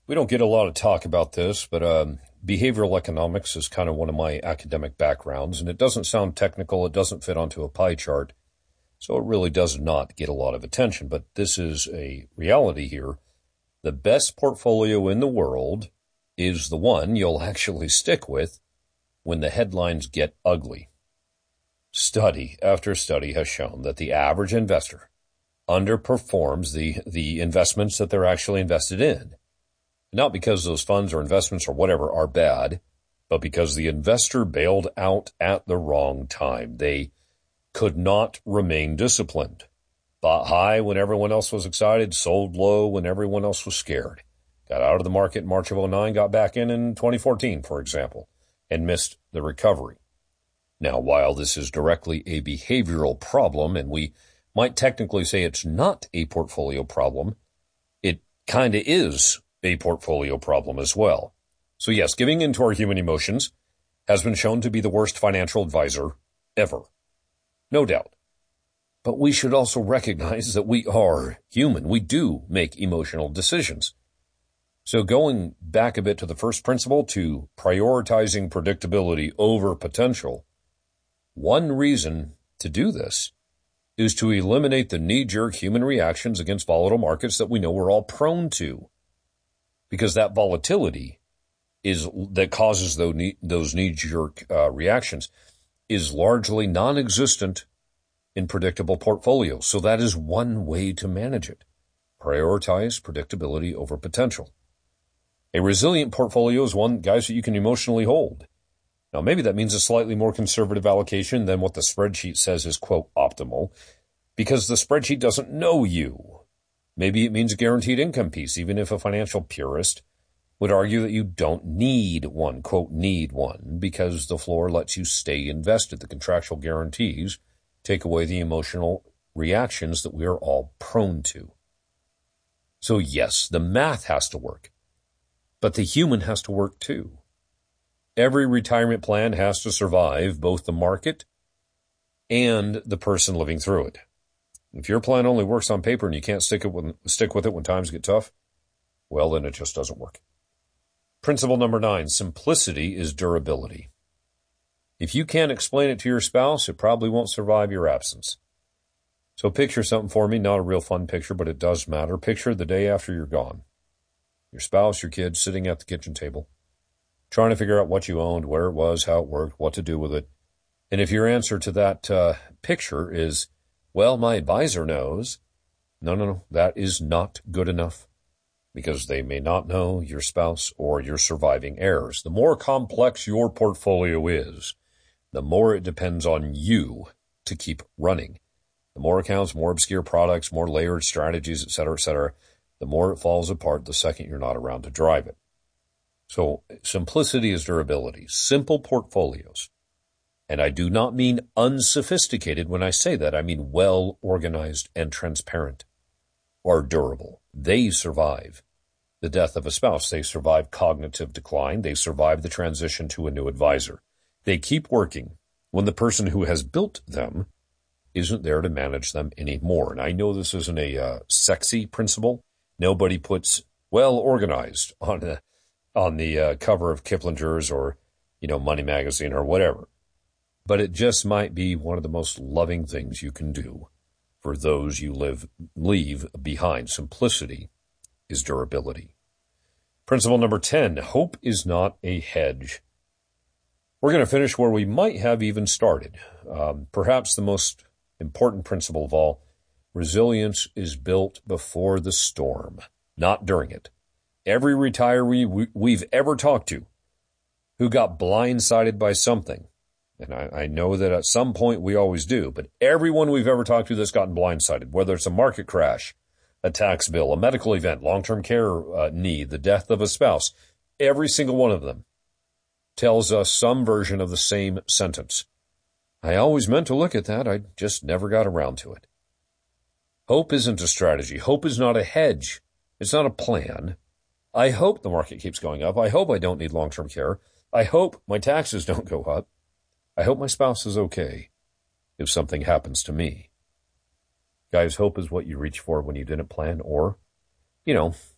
We don't get a lot of talk about this, but behavioral economics is kind of one of my academic backgrounds, and it doesn't sound technical. It doesn't fit onto a pie chart, so it really does not get a lot of attention. But this is a reality here. The best portfolio in the world is the one you'll actually stick with when the headlines get ugly. Study after study has shown that the average investor underperforms the investments that they're actually invested in. Not because those funds or investments or whatever are bad, but because the investor bailed out at the wrong time. They could not remain disciplined. Bought high when everyone else was excited, sold low when everyone else was scared. Got out of the market in March of 2009, got back in 2014, for example, and missed the recovery. Now, while this is directly a behavioral problem, and we might technically say it's not a portfolio problem, it kind of is a portfolio problem as well. So yes, giving into our human emotions has been shown to be the worst financial advisor ever. No doubt. But we should also recognize that we are human. We do make emotional decisions. So going back a bit to the first principle, to prioritizing predictability over potential, one reason to do this is to eliminate the knee-jerk human reactions against volatile markets that we know we're all prone to. Because that volatility that causes those knee-jerk reactions is largely non-existent in predictable portfolios. So that is one way to manage it. Prioritize predictability over potential. A resilient portfolio is one, guys, that you can emotionally hold. Now, maybe that means a slightly more conservative allocation than what the spreadsheet says is, quote, optimal, because the spreadsheet doesn't know you. Maybe it means a guaranteed income piece, even if a financial purist would argue that you don't need one, quote, need one, because the floor lets you stay invested. The contractual guarantees take away the emotional reactions that we are all prone to. So yes, the math has to work, but the human has to work too. Every retirement plan has to survive both the market and the person living through it. If your plan only works on paper and you can't stick with it when times get tough, well, then it just doesn't work. Principle number 9, simplicity is durability. If you can't explain it to your spouse, it probably won't survive your absence. So picture something for me, not a real fun picture, but it does matter. Picture the day after you're gone. Your spouse, your kids sitting at the kitchen table, trying to figure out what you owned, where it was, how it worked, what to do with it. And if your answer to that picture is, well, my advisor knows. No, that is not good enough, because they may not know, your spouse or your surviving heirs. The more complex your portfolio is, the more it depends on you to keep running. The more accounts, more obscure products, more layered strategies, et cetera, the more it falls apart the second you're not around to drive it. So simplicity is durability. Simple portfolios. And I do not mean unsophisticated when I say that. I mean well-organized and transparent, are durable. They survive the death of a spouse. They survive cognitive decline. They survive the transition to a new advisor. They keep working when the person who has built them isn't there to manage them anymore. And I know this isn't a sexy principle. Nobody puts well-organized on the cover of Kiplinger's or, Money Magazine or whatever. But it just might be one of the most loving things you can do for those you leave behind. Simplicity is durability. Principle number 10, hope is not a hedge. We're going to finish where we might have even started. Perhaps the most important principle of all, resilience is built before the storm, not during it. Every retiree we've ever talked to who got blindsided by something, and I know that at some point we always do, but everyone we've ever talked to that's gotten blindsided, whether it's a market crash, a tax bill, a medical event, long-term care need, the death of a spouse, every single one of them tells us some version of the same sentence. I always meant to look at that. I just never got around to it. Hope isn't a strategy. Hope is not a hedge. It's not a plan. I hope the market keeps going up. I hope I don't need long-term care. I hope my taxes don't go up. I hope my spouse is okay if something happens to me. Guys, hope is what you reach for when you didn't plan, or,